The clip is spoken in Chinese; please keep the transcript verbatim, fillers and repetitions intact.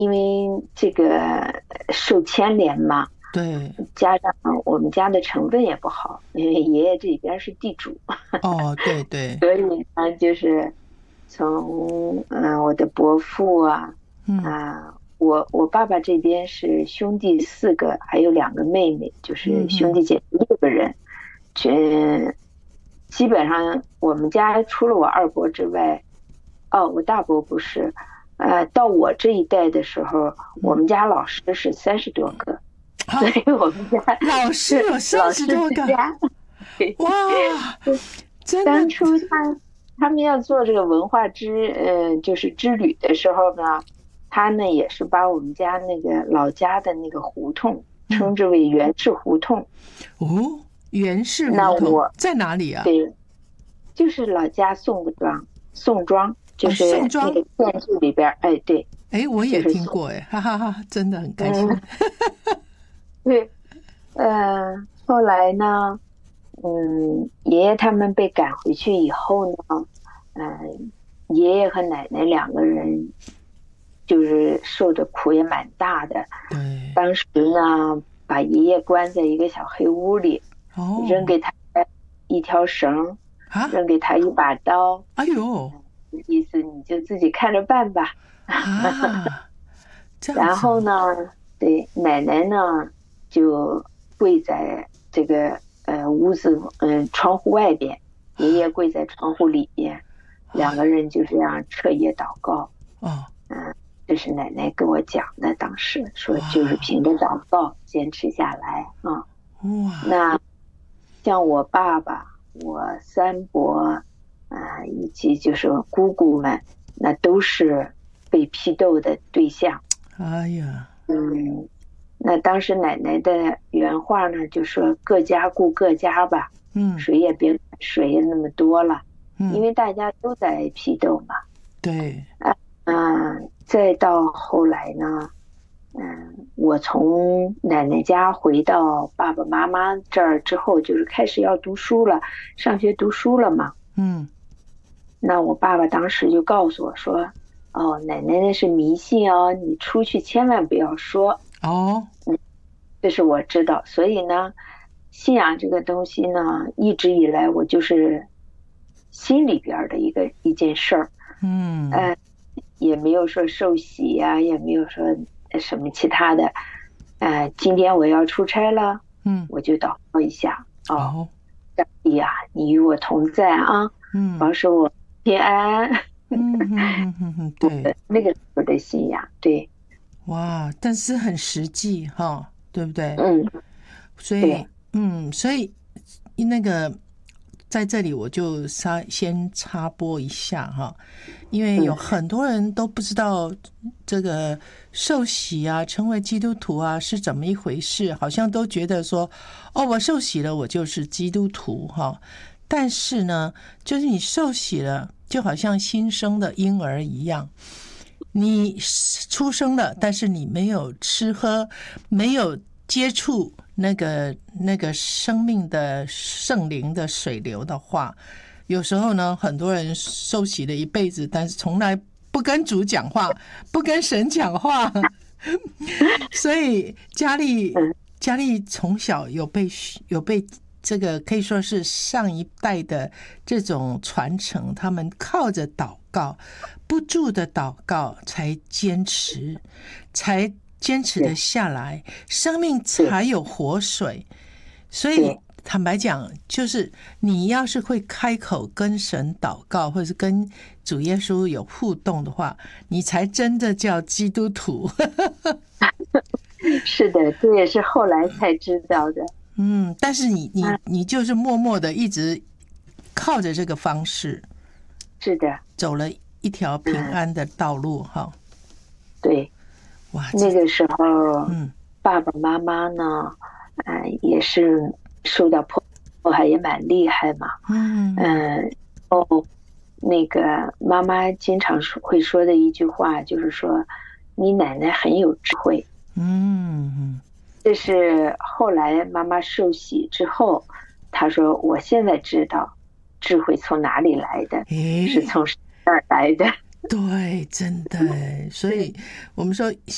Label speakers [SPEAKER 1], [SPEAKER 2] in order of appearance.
[SPEAKER 1] 因为这个受牵连嘛，
[SPEAKER 2] 对，
[SPEAKER 1] 加上我们家的成分也不好，因为爷爷这边是地主，
[SPEAKER 2] 哦，对对，
[SPEAKER 1] 所以呢，就是从嗯、呃我的伯父啊
[SPEAKER 2] 嗯
[SPEAKER 1] 啊，我我爸爸这边是兄弟四个，还有两个妹妹，就是
[SPEAKER 2] 嗯嗯，
[SPEAKER 1] 兄弟姐妹六个人，这基本上我们家除了我二伯之外，哦，我大伯不是，呃，到我这一代的时候，我们家老师是三十多个，所
[SPEAKER 2] 好，
[SPEAKER 1] 以我们家
[SPEAKER 2] 老师
[SPEAKER 1] 是
[SPEAKER 2] 有三
[SPEAKER 1] 老师
[SPEAKER 2] 十多个，
[SPEAKER 1] 之家。对，
[SPEAKER 2] 哇，真的，
[SPEAKER 1] 当初他他们要做这个文化之呃就是之旅的时候呢，他呢也是把我们家那个老家的那个胡同
[SPEAKER 2] 嗯，
[SPEAKER 1] 称之为袁氏胡同。
[SPEAKER 2] 哦，袁氏胡同
[SPEAKER 1] 那我
[SPEAKER 2] 在哪里啊？
[SPEAKER 1] 对，就是老家宋庄，宋庄就
[SPEAKER 2] 哦，宋庄，
[SPEAKER 1] 是那个建筑里边儿，哎，对，
[SPEAKER 2] 哎，我也
[SPEAKER 1] 就是宋，
[SPEAKER 2] 听过，哎，哈哈哈，真的很开心。
[SPEAKER 1] 嗯，对，呃，后来呢，嗯，爷爷他们被赶回去以后呢，嗯、爷爷和奶奶两个人就是受的苦也蛮大的。
[SPEAKER 2] 对，
[SPEAKER 1] 当时呢，把爷爷关在一个小黑屋里，扔
[SPEAKER 2] 哦，
[SPEAKER 1] 给他一条绳，
[SPEAKER 2] 啊，
[SPEAKER 1] 扔给他一把刀，
[SPEAKER 2] 哎呦，
[SPEAKER 1] 意思你就自己看着办吧。
[SPEAKER 2] 啊，这样
[SPEAKER 1] 然
[SPEAKER 2] 子哦，
[SPEAKER 1] 后呢，对奶奶呢就跪在这个呃屋子嗯、呃、窗户外边，爷爷跪在窗户里边，两个人就这样彻夜祷告。
[SPEAKER 2] 哦，
[SPEAKER 1] 嗯，这是奶奶跟我讲的，当时说就是
[SPEAKER 2] 哇，
[SPEAKER 1] 凭着祷告坚持下来啊。
[SPEAKER 2] 哇，
[SPEAKER 1] 那像我爸爸、我三伯啊、以及就是姑姑们，那都是被批斗的对象。
[SPEAKER 2] 哎呀，
[SPEAKER 1] 嗯，那当时奶奶的原话呢，就说各家顾各家吧，
[SPEAKER 2] 嗯
[SPEAKER 1] 谁也别管谁那么多了，因
[SPEAKER 2] 嗯，
[SPEAKER 1] 为大家都在批斗嘛。
[SPEAKER 2] 对，
[SPEAKER 1] 嗯，再到后来呢，嗯，我从奶奶家回到爸爸妈妈这儿之后，就是开始要读书了，上学读书了嘛。
[SPEAKER 2] 嗯，
[SPEAKER 1] 那我爸爸当时就告诉我说：“哦，奶奶那是迷信哦，你出去千万不要说。”
[SPEAKER 2] 哦，
[SPEAKER 1] 这是我知道，所以呢，信仰这个东西呢，一直以来我就是心里边的一个一件事儿，
[SPEAKER 2] 嗯
[SPEAKER 1] 呃，也没有说受洗呀、也没有说什么其他的，呃，今天我要出差了，
[SPEAKER 2] 嗯，
[SPEAKER 1] 我就祷告一下，哦，
[SPEAKER 2] 哦，
[SPEAKER 1] 上帝呀，你与我同在啊，
[SPEAKER 2] 嗯
[SPEAKER 1] 保守我平安，
[SPEAKER 2] 嗯嗯嗯嗯嗯，对，
[SPEAKER 1] 那个时候的信仰，对，
[SPEAKER 2] 哇，但是很实际哈，对不对？
[SPEAKER 1] 嗯，
[SPEAKER 2] 所以，
[SPEAKER 1] 对，
[SPEAKER 2] 嗯，所以那个在这里我就插先插播一下哈，因为有
[SPEAKER 1] 嗯
[SPEAKER 2] 很多人都不知道这个受洗啊，成为基督徒啊是怎么一回事，好像都觉得说，哦，我受洗了，我就是基督徒哈。但是呢，就是你受洗了，就好像新生的婴儿一样。你出生了，但是你没有吃喝，没有接触那个那个生命的圣灵的水流的话，有时候呢，很多人受洗了一辈子，但是从来不跟主讲话，不跟神讲话，所以佳丽
[SPEAKER 1] 嗯
[SPEAKER 2] 佳丽从小有被有被这个可以说是上一代的这种传承，他们靠着祷告，不住的祷告才坚持，才坚持的下来，生命才有活水。所以坦白讲，就是你要是会开口跟神祷告，或者是跟主耶稣有互动的话，你才真的叫基督徒。
[SPEAKER 1] 是的，这也是后来才知道的。
[SPEAKER 2] 嗯，但是你你你就是默默的一直靠着这个方式，
[SPEAKER 1] 是的，
[SPEAKER 2] 走了一条平安的道路哈。
[SPEAKER 1] 对，
[SPEAKER 2] 哇，
[SPEAKER 1] 那个时候，
[SPEAKER 2] 嗯，
[SPEAKER 1] 爸爸妈妈呢，呃，也是受到迫迫害也蛮厉害嘛。
[SPEAKER 2] 嗯
[SPEAKER 1] 嗯，哦，那个妈妈经常说会说的一句话就是说，你奶奶很有智慧。
[SPEAKER 2] 嗯，
[SPEAKER 1] 这是后来妈妈受洗之后，她说我现在知道智慧从哪里来的，
[SPEAKER 2] 诶，
[SPEAKER 1] 是从神那儿来的。
[SPEAKER 2] 对，真的，所以我们说